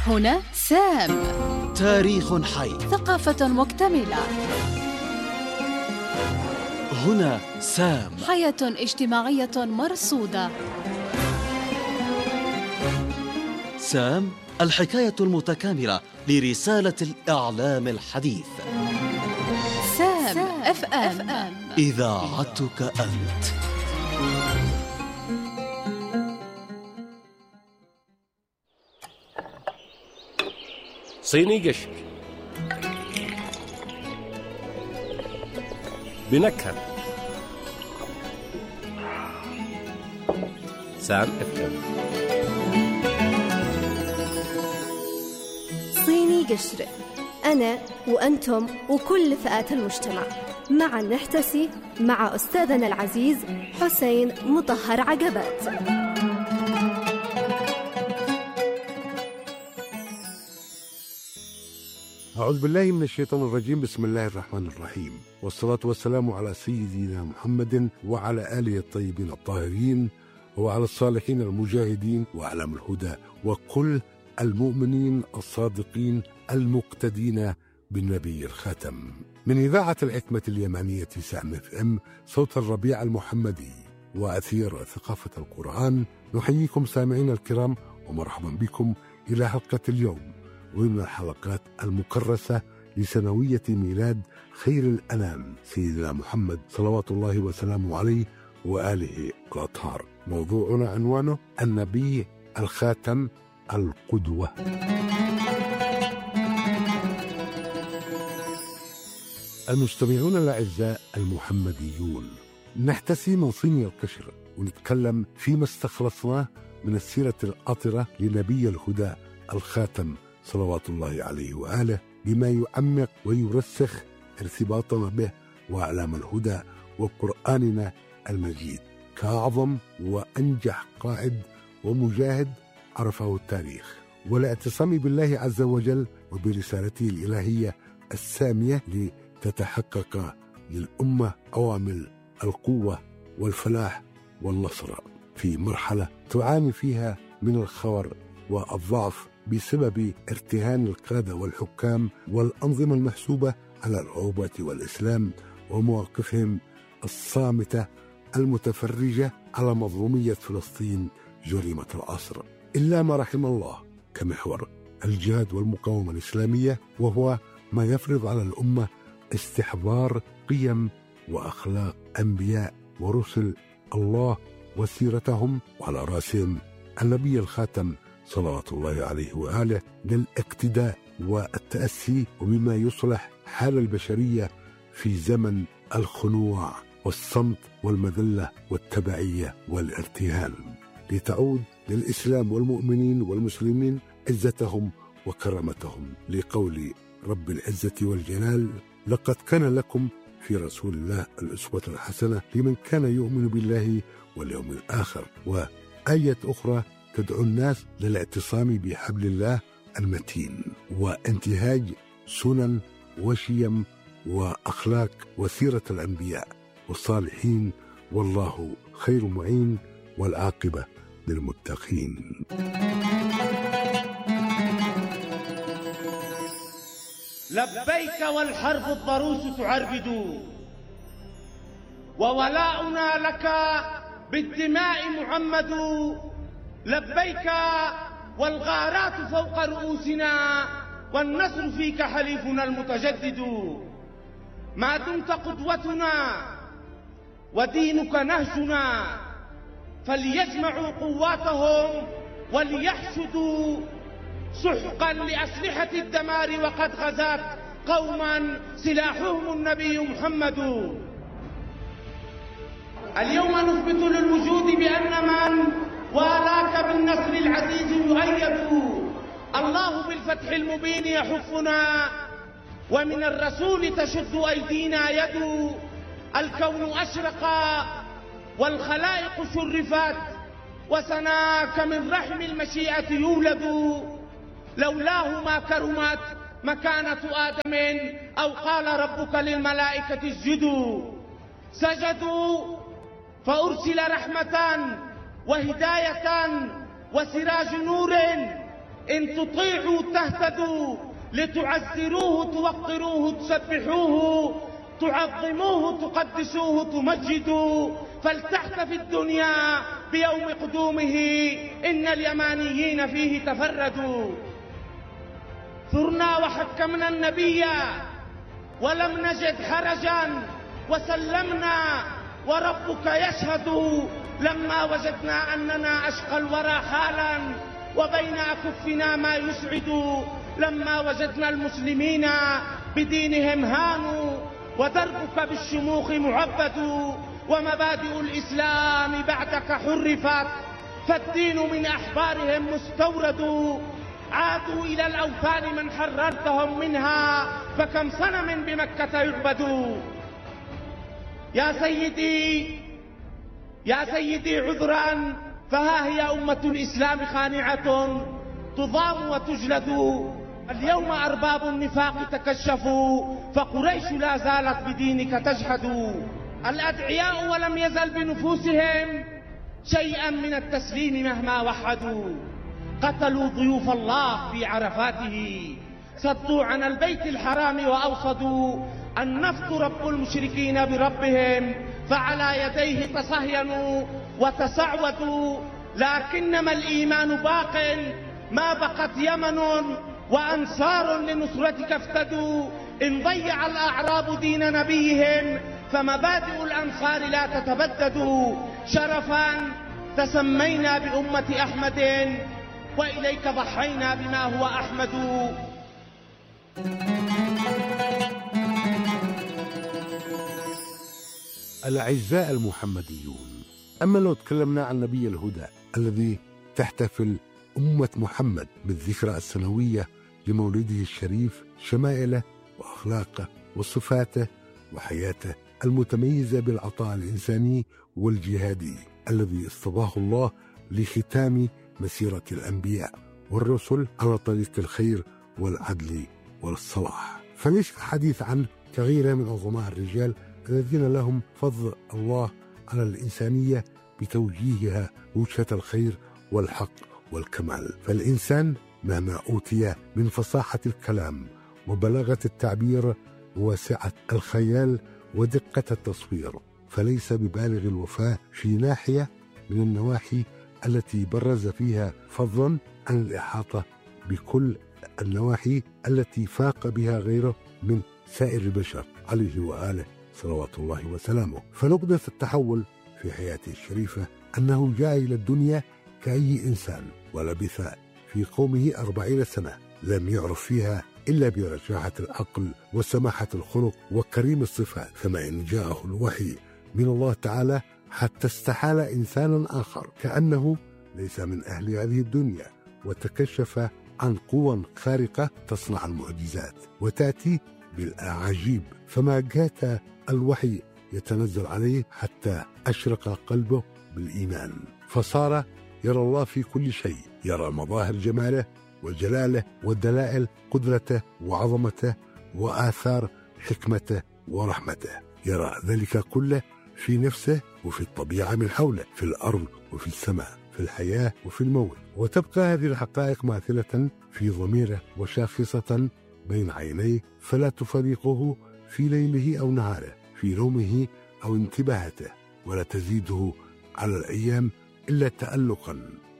هنا سام، تاريخ حي، ثقافة مكتملة. هنا سام، حياة اجتماعية مرصودة. سام، الحكاية المتكاملة لرسالة الإعلام الحديث. سام اف ام، إذاعتك أنت. صيني قشر بنكهة. سام اف ام. صيني قشر، أنا وأنتم وكل فئات المجتمع معا نحتسي مع أستاذنا العزيز حسين مطهر عقبات. أعوذ بالله من الشيطان الرجيم. بسم الله الرحمن الرحيم، والصلاة والسلام على سيدنا محمد وعلى آله الطيبين الطاهرين وعلى الصالحين المجاهدين وأعلام الهدى وكل المؤمنين الصادقين المقتدين بالنبي الخاتم. من إذاعة الحكمة اليمانية سام اف ام، صوت الربيع المحمدي وأثير ثقافة القرآن، نحييكم سامعين الكرام ومرحبا بكم إلى حلقة اليوم، ومن الحلقات المكرسة لسنوية ميلاد خير الأنام سيدنا محمد صلوات الله وسلامه عليه وآله الأطهار. موضوعنا عنوانه النبي الخاتم القدوة. المستمعون الأعزاء المحمديون، نحتسي من صيني القشر ونتكلم فيما استخلصناه من السيرة الأطرة لنبي الهدى الخاتم صلوات الله عليه وآله، بما يعمق ويرسخ ارتباطنا به وأعلام الهدى وقرآننا المجيد كأعظم وأنجح قائد ومجاهد عرفه التاريخ، والاعتصام بالله عز وجل وبرسالته الإلهية السامية لتتحقق للأمة أوامر القوة والفلاح والنصر في مرحلة تعاني فيها من الخور والضعف بسبب ارتهان القادة والحكام والأنظمة المحسوبة على العروبة والإسلام ومواقفهم الصامتة المتفرجة على مظلومية فلسطين جريمة العصر، إلا ما رحم الله كمحور الجهاد والمقاومة الإسلامية، وهو ما يفرض على الأمة استحضار قيم وأخلاق أنبياء ورسل الله وسيرتهم، وعلى رأسهم النبي الخاتم صلوات الله عليه وآله، للاقتداء والتأسي وبما يصلح حال البشرية في زمن الخنوع والصمت والمذلة والتبعية والارتهان، لتعود للإسلام والمؤمنين والمسلمين عزتهم وكرامتهم، لقول رب العزة والجلال: لقد كان لكم في رسول الله الأسوة الحسنة لمن كان يؤمن بالله واليوم الآخر. وآية أخرى تدعو الناس للاعتصام بحبل الله المتين وانتهاج سنن وشيم وأخلاق وسيرة الأنبياء والصالحين، والله خير معين والعاقبة للمتقين. لبيك والحرب الضروس تعربد، وولاؤنا لك بالدماء محمد. لبيك والغارات فوق رؤوسنا، والنصر فيك حليفنا المتجدد. ما دمت قدوتنا ودينك نهجنا، فليجمعوا قواتهم وليحشدوا سحقا لأسلحة الدمار، وقد غزات قوما سلاحهم النبي محمد. اليوم نثبت للوجود بأن من والاك بالنصر العزيز يؤيد. الله بالفتح المبين يحفنا، ومن الرسول تشد أيدينا يد. الكون أشرق والخلائق شرفت، وسناك من رحم المشيئة يولد. لولاه ما كرمت مكانة آدم، أو قال ربك للملائكة اسجدوا. سجدوا فأرسل رحمة وهداية وسراج نور إن تطيعوا تهتدوا، لتعزروه توقروه تسبحوه تعظموه تقدسوه تمجدوا، فلتحتف الدنيا بيوم قدومه إن اليمانيين فيه تفردوا. ثرنا وحكمنا النبي ولم نجد حرجا، وسلمنا وربك يشهد لما وجدنا أننا أشقى الورى حالا، وبين أكفنا ما يسعد لما وجدنا المسلمين بدينهم هانوا، ودربك بالشموخ معبد، ومبادئ الإسلام بعدك حرفت، فالدين من أحبارهم مستورد. عادوا إلى الأوثان من حررتهم منها، فكم صنم بمكة يعبد. يا سيدي عذرا، فها هي أمة الإسلام خانعة تضام وتجلد. اليوم أرباب النفاق تكشفوا، فقريش لا زالت بدينك تجحد. الأدعياء ولم يزل بنفوسهم شيئا من التسليم مهما وحدوا، قتلوا ضيوف الله في عرفاته، صدوا عن البيت الحرام وأوصدوا. النفط رب المشركين بربهم، فعلى يديه تصهينوا وتسعودوا. لكنما الإيمان باق ما بقت يمن، وأنصار لنصرتك افتدوا. إن ضيع الأعراب دين نبيهم، فمبادئ الأنصار لا تتبدد. شرفا تسمينا بأمة أحمد، وإليك ضحينا بما هو أحمد. الأعزاء المحمديون، أما لو تكلمنا عن نبي الهدى الذي تحتفل أمة محمد بالذكرى السنوية لمولده الشريف، شمائله وأخلاقه وصفاته وحياته المتميزة بالعطاء الإنساني والجهادي الذي اصطفاه الله لختام مسيرة الأنبياء والرسل على طريق الخير والعدل والصلاح. فليس الحديث عنه كغيره من عظماء الرجال الذين لهم فضل الله على الإنسانية بتوجيهها وجهة الخير والحق والكمال. فالإنسان مهما أوتي من فصاحة الكلام وبلاغة التعبير ووسعة الخيال ودقة التصوير، فليس ببالغ الوفاء في ناحية من النواحي التي برز فيها فضلا عن الإحاطة بكل النواحي التي فاق بها غيره من سائر البشر عليه وآله صلوات الله وسلامه. فنقطة التحول في حياته الشريفة أنه جاء إلى الدنيا كأي إنسان، ولبث في قومه 40 سنة لم يعرف فيها إلا برجاحة العقل وسماحة الخلق وكريم الصفات. ثم إن جاءه الوحي من الله تعالى حتى استحال إنسانا آخر كأنه ليس من أهل هذه الدنيا، وتكشف عن قوى خارقة تصنع المعجزات وتأتي بالأعاجيب. فما جاء الوحي يتنزل عليه حتى أشرق قلبه بالإيمان، فصار يرى الله في كل شيء، يرى مظاهر جماله وجلاله ودلائل قدرته وعظمته وآثار حكمته ورحمته. يرى ذلك كله في نفسه وفي الطبيعة من حوله، في الأرض وفي السماء، في الحياة وفي الموت. وتبقى هذه الحقائق ماثلة في ضميره وشاخصة بين عينيه، فلا تفارقه في ليله أو نهاره، في نومه أو انتباهته، ولا تزيده على الأيام إلا تألقا.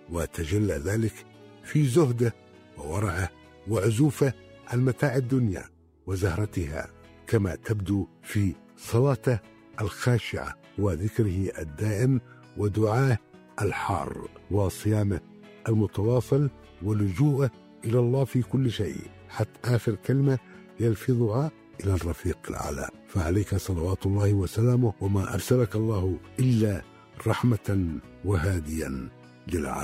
وتجلى ذلك في زهده وورعه وعزوفه عن متاع الدنيا وزهرتها، كما تبدو في صلاته الخاشعة وذكره الدائم ودعاه الحار وصيامه المتواصل ولجوءه إلى الله في كل شيء، حتى آخر كلمة يلفظها إلى الرفيق الأعلى. فعليك صلوات الله وسلامه، وما أرسلك الله إلا رحمة وهاديا للعالمين.